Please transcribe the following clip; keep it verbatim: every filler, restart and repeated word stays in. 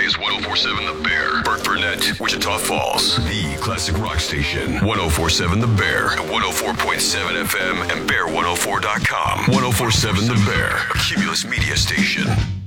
is one oh four point seven The Bear. Burt Burnett, Wichita Falls. The classic rock station. one oh four point seven The Bear. At one oh four point seven F M and bear one oh four dot com. one oh four point seven The Bear. A Cumulus media station.